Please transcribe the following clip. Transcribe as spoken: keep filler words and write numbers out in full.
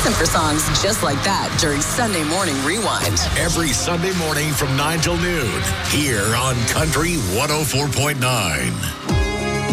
Listen for songs just like that during Sunday Morning Rewind. Every Sunday morning from nine till noon here on Country one oh four point nine.